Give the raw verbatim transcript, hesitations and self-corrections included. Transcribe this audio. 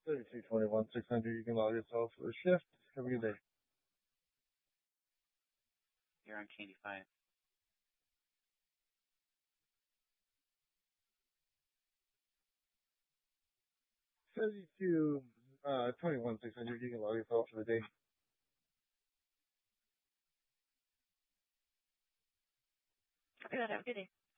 thirty-two twenty-one six hundred. You can log yourself for a shift. Have a good day. You're on Candy five. thirty-two uh, twenty-one six hundred. You can log yourself for the day. Good. Have a good day.